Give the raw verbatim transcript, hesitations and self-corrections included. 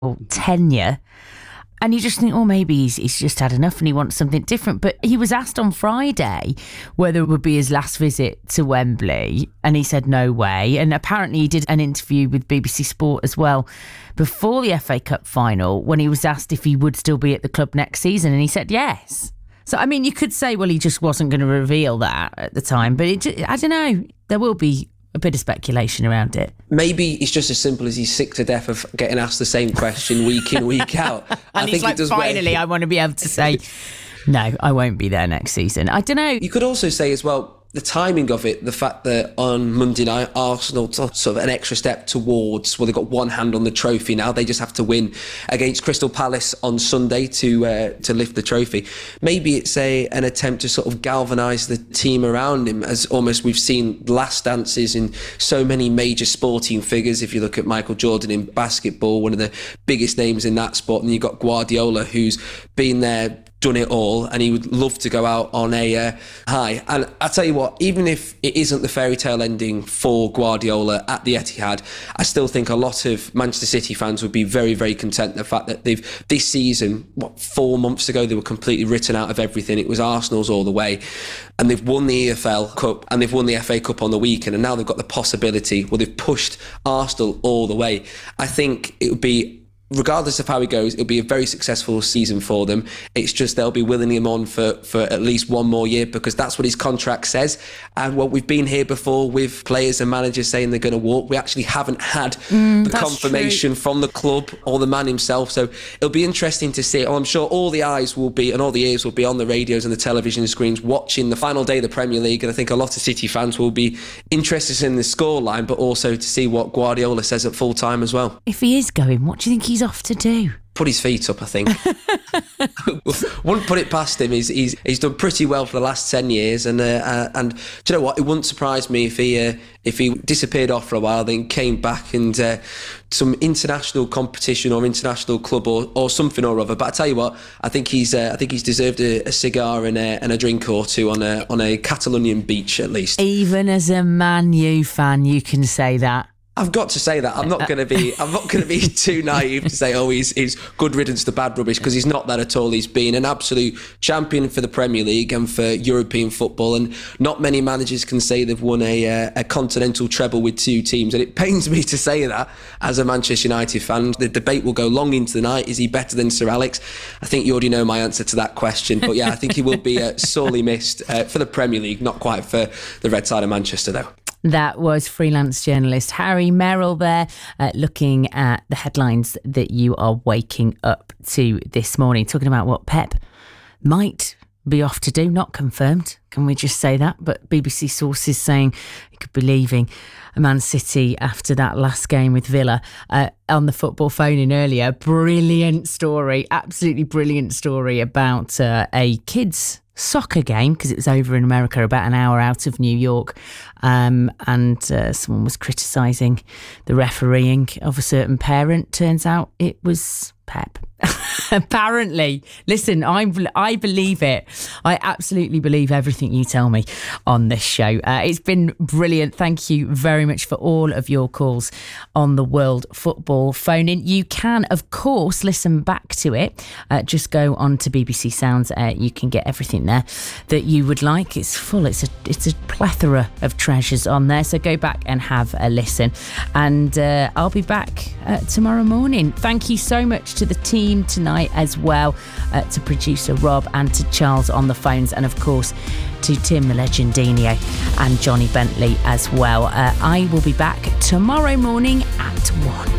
tenure. And you just think, oh, maybe he's, he's just had enough and he wants something different. But he was asked on Friday whether it would be his last visit to Wembley, and he said no way. And apparently he did an interview with B B C Sport as well before the F A Cup final when he was asked if he would still be at the club next season, and he said yes. So, I mean, you could say, well, he just wasn't going to reveal that at the time. But it, I don't know. There will be a bit of speculation around it. Maybe it's just as simple as he's sick to death of getting asked the same question week in, week out. and I he's think like, it does finally, wear... I want to be able to say, no, I won't be there next season. I don't know. You could also say as well, the timing of it, the fact that on Monday night, Arsenal took sort of an extra step towards, well, they've got one hand on the trophy now. They just have to win against Crystal Palace on Sunday to uh, to lift the trophy. Maybe it's a an attempt to sort of galvanise the team around him, as almost we've seen last dances in so many major sporting figures. If you look at Michael Jordan in basketball, one of the biggest names in that sport, and you've got Guardiola, who's been there, done it all, and he would love to go out on a uh, high. And I tell you what, even if it isn't the fairy tale ending for Guardiola at the Etihad, I still think a lot of Manchester City fans would be very, very content. The fact that they've this season, what, four months ago, they were completely written out of everything. It was Arsenal's all the way, and they've won the E F L Cup and they've won the F A Cup on the weekend, and now they've got the possibility. Well, they've pushed Arsenal all the way. I think it would be, regardless of how it goes, it'll be a very successful season for them. It's just they'll be willing him on for, for at least one more year, because that's what his contract says. And what we've been here before with players and managers saying they're going to walk, we actually haven't had mm, the confirmation true. from the club or the man himself. So it'll be interesting to see. I'm sure all the eyes will be, and all the ears will be on the radios and the television screens watching the final day of the Premier League. And I think a lot of City fans will be interested in the scoreline, but also to see what Guardiola says at full time as well. If he is going, what do you think he's off to do? Put his feet up, I think. Wouldn't put it past him. He's he's he's done pretty well for the last ten years, and uh, uh, and do you know what? It wouldn't surprise me if he uh, if he disappeared off for a while, then came back and uh, some international competition or international club or, or something or other. But I tell you what, I think he's uh, I think he's deserved a, a cigar and a, and a drink or two on a on a Catalonian beach at least. Even as a Man U fan, you can say that. I've got to say that. I'm not going to be I'm not going to be too naive to say, oh, he's, he's good riddance to bad rubbish, because he's not that at all. He's been an absolute champion for the Premier League and for European football, and not many managers can say they've won a, uh, a continental treble with two teams. And it pains me to say that as a Manchester United fan. The debate will go long into the night. Is he better than Sir Alex? I think you already know my answer to that question. But yeah, I think he will be uh, sorely missed uh, for the Premier League, not quite for the red side of Manchester though. That was freelance journalist Harry Merrill there, uh, looking at the headlines that you are waking up to this morning, talking about what Pep might be off to do, not confirmed. Can we just say that? But B B C sources saying he could be leaving Man City after that last game with Villa. Uh, on the football phone in earlier, brilliant story, absolutely brilliant story about uh, a kids' soccer game, because it was over in America, about an hour out of New York, um, and uh, someone was criticising the refereeing of a certain parent. Turns out it was Pep. Apparently. Listen, I I believe it. I absolutely believe everything you tell me on this show. Uh, it's been brilliant. Thank you very much for all of your calls on the World Football phone in. You can, of course, listen back to it. Uh, just go on to B B C Sounds. Uh, you can get everything there that you would like. It's full. It's a it's a plethora of treasures on there. So go back and have a listen. And uh, I'll be back uh, tomorrow morning. Thank you so much to the team tonight as well, uh, to producer Rob and to Charles on the phones, and of course to Tim the Legendino and Johnny Bentley as well. Uh, I will be back tomorrow morning at one.